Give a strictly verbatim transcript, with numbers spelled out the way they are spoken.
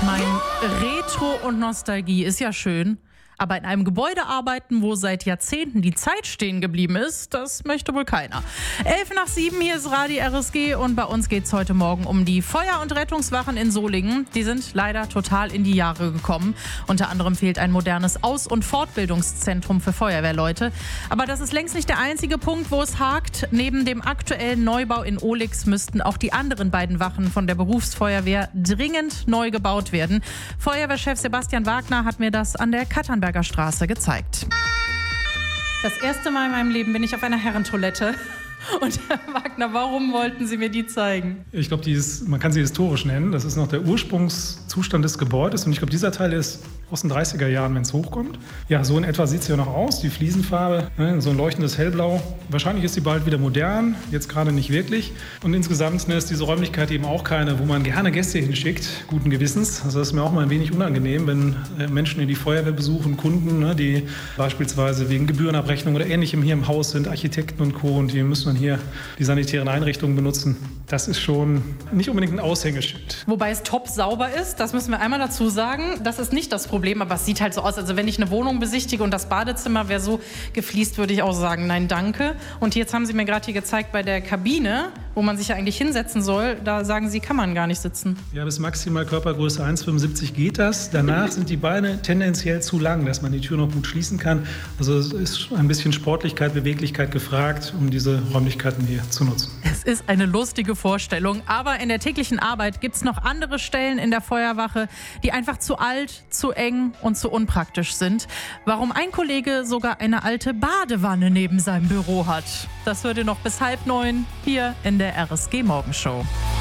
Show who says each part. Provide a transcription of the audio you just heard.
Speaker 1: mein, Retro und Nostalgie ist ja schön. Aber in einem Gebäude arbeiten, wo seit Jahrzehnten die Zeit stehen geblieben ist, das möchte wohl keiner. Elf nach sieben, hier ist Radio R S G und bei uns geht es heute Morgen um die Feuer- und Rettungswachen in Solingen. Die sind leider total in die Jahre gekommen. Unter anderem fehlt ein modernes Aus- und Fortbildungszentrum für Feuerwehrleute. Aber das ist längst nicht der einzige Punkt, wo es hakt. Neben dem aktuellen Neubau in Ohlix müssten auch die anderen beiden Wachen von der Berufsfeuerwehr dringend neu gebaut werden. Feuerwehrchef Sebastian Wagner hat mir das an der Katternberger Straße gezeigt. Das erste Mal in meinem Leben bin ich auf einer Herrentoilette. Und Herr Wagner, warum wollten Sie mir die zeigen?
Speaker 2: Ich glaube, man kann sie historisch nennen. Das ist noch der Ursprungszustand des Gebäudes. Und ich glaube, dieser Teil ist aus den dreißiger Jahren, wenn es hochkommt. Ja, so in etwa sieht es ja noch aus. Die Fliesenfarbe, ne, so ein leuchtendes Hellblau. Wahrscheinlich ist sie bald wieder modern, jetzt gerade nicht wirklich. Und insgesamt ne, ist diese Räumlichkeit eben auch keine, wo man gerne Gäste hinschickt, guten Gewissens. Also das ist mir auch mal ein wenig unangenehm, wenn äh, Menschen, die die Feuerwehr besuchen, Kunden, ne, die beispielsweise wegen Gebührenabrechnung oder Ähnlichem hier im Haus sind, Architekten und Co. Und die müssen dann hier die sanitären Einrichtungen benutzen. Das ist schon nicht unbedingt ein Aushängeschild.
Speaker 1: Wobei es top sauber ist, das müssen wir einmal dazu sagen. Das ist nicht das Problem, aber es sieht halt so aus, also wenn ich eine Wohnung besichtige und das Badezimmer wäre so gefliest, würde ich auch sagen, nein, danke. Und jetzt haben Sie mir gerade hier gezeigt, bei der Kabine, wo man sich ja eigentlich hinsetzen soll, da sagen Sie, kann man gar nicht sitzen.
Speaker 2: Ja, bis maximal Körpergröße eins Komma fünfundsiebzig geht das. Danach sind die Beine tendenziell zu lang, dass man die Tür noch gut schließen kann. Also es ist ein bisschen Sportlichkeit, Beweglichkeit gefragt, um diese Räumlichkeiten hier zu nutzen.
Speaker 1: Es ist eine lustige Vorstellung, aber in der täglichen Arbeit gibt es noch andere Stellen in der Feuerwache, die einfach zu alt, zu eng und zu unpraktisch sind. Warum ein Kollege sogar eine alte Badewanne neben seinem Büro hat, das hört ihr noch bis halb neun hier in der R S G Morgenshow.